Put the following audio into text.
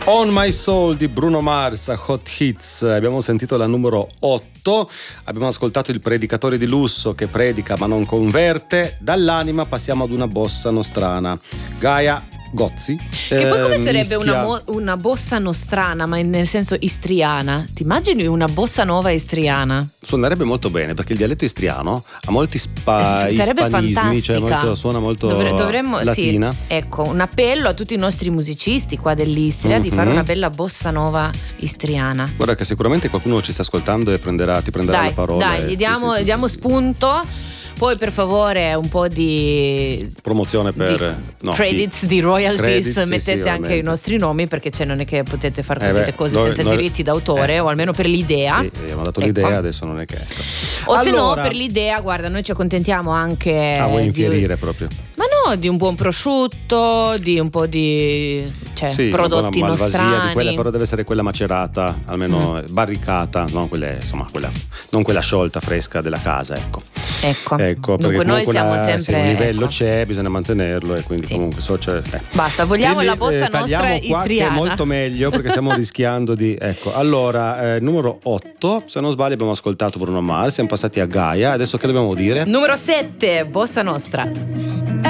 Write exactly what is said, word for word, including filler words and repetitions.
On My Soul di Bruno Mars a Hot Hits. Abbiamo sentito la numero otto, abbiamo ascoltato il predicatore di lusso che predica ma non converte. Dall'anima passiamo ad una bossa nostrana, Gaia Gozzi. Che poi come eh, sarebbe mischia... una, mo- una bossa nostrana, ma nel senso istriana? Ti immagini una bossa nuova istriana? Suonerebbe molto bene perché il dialetto istriano ha molti spa- Sarebbe ispanismi, fantastica. cioè molto, suona molto Dovre- dovremmo, latina. Sì, ecco, un appello a tutti i nostri musicisti qua dell'Istria Mm-hmm. di fare una bella bossa nova istriana. Guarda che sicuramente qualcuno ci sta ascoltando e prenderà, ti prenderà Dai, la parola. dai, e- gli diamo, sì, sì, gli diamo sì, sì. spunto. Poi per favore un po' di Promozione per di no, credits, di, di royalties, credits, sì, mettete sì, anche i ovviamente. nostri nomi, perché cioè non è che potete fare Eh così beh, le cose noi- senza noi- diritti d'autore, eh. o almeno per l'idea. Sì, abbiamo dato Ecco. l'idea, adesso non è che ecco. O se no, Allora- per l'idea, guarda, noi ci accontentiamo anche Ah, vuoi di- infierire proprio? Ma no, di un buon prosciutto, di un po' di cioè, Sì, una prodotti buona malvasia nostrani. di quella, però deve essere quella macerata, almeno Mm. barricata, no? Quelle, insomma, quella, non quella sciolta, fresca della casa, ecco. Ecco, Ecco, perché dunque noi comunque siamo la- sempre se un livello ecco. c'è, bisogna mantenerlo e quindi Sì. comunque so, cioè, eh. Basta, vogliamo Quindi, la bossa eh, tagliamo nostra qua che è istriana. molto meglio perché stiamo rischiando di ecco. Allora, eh, numero otto, se non sbaglio abbiamo ascoltato Bruno Mars, siamo passati a Gaia, adesso che dobbiamo dire? Numero sette, bossa nostra.